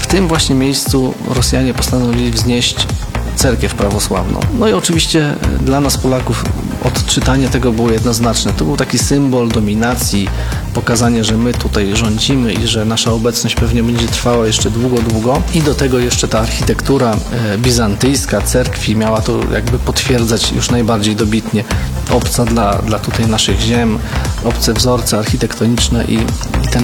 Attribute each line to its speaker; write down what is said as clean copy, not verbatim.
Speaker 1: w tym właśnie miejscu Rosjanie postanowili wznieść cerkiew prawosławną. No i oczywiście dla nas Polaków odczytanie tego było jednoznaczne. To był taki symbol dominacji, pokazanie, że my tutaj rządzimy i że nasza obecność pewnie będzie trwała jeszcze długo, długo. I do tego jeszcze ta architektura bizantyjska cerkwi miała to jakby potwierdzać już najbardziej dobitnie. Obca dla tutaj naszych ziem, obce wzorce architektoniczne i ten